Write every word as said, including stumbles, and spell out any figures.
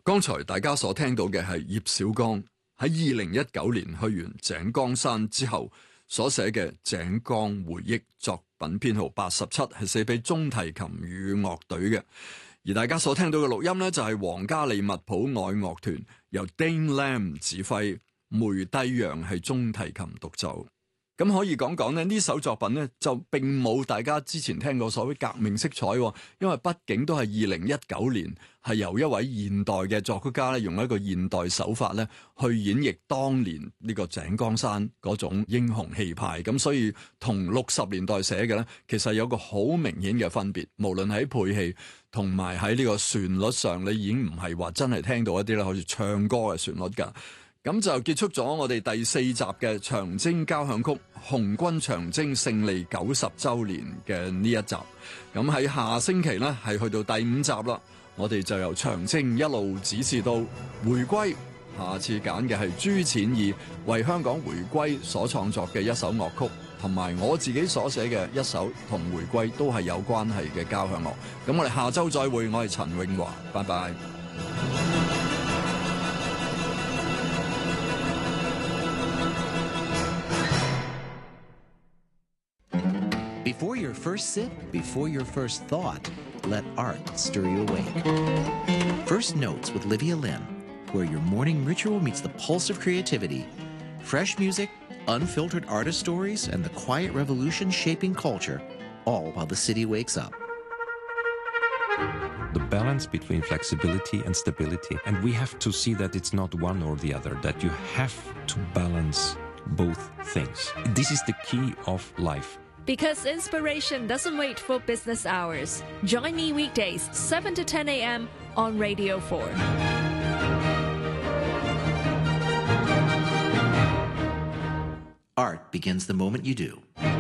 剛才大家所聽到嘅係葉小剛喺二零一九年去完井岡山之後所寫嘅《井岡回憶》，作品編號八十七，係寫俾中提琴與樂隊嘅。而大家所聽到嘅錄音呢，就係皇家利物浦愛樂團由 Dane Lamb 指揮，梅蒂揚係中提琴獨奏。咁可以講講咧，呢首作品咧就並冇大家之前聽過所謂革命色彩，因為畢竟都係二零一九年，係由一位現代嘅作曲家咧，用一個現代手法咧去演繹當年呢個井岡山嗰種英雄氣派。咁所以同六十年代寫嘅咧，其實有個好明顯嘅分別，無論喺配器同埋喺呢個旋律上，你已經唔係話真係聽到一啲咧好似唱歌嘅旋律㗎。咁就結束咗我哋第四集嘅長征交響曲紅軍長征勝利九十週年嘅呢一集。咁喺下星期呢，係去到第五集啦，我哋就由長征一路指示到回歸。下次揀嘅係朱淺義為香港回歸所創作嘅一首樂曲，同埋我自己所寫嘅一首同回歸都係有關係嘅交響樂。咁我哋下週再會，我係陳永華，拜拜。 Before your first sip, before your first thought, let art stir you awake. First Notes with Livia Lim, where your morning ritual meets the pulse of creativity. Fresh music, unfiltered artist stories, and the quiet revolution shaping culture, all while the city wakes up. The balance between flexibility and stability. And we have to see that it's not one or the other, that you have to balance both things. This is the key of life. Because inspiration doesn't wait for business hours. Join me weekdays, seven to ten a.m. on Radio four. Art begins the moment you do.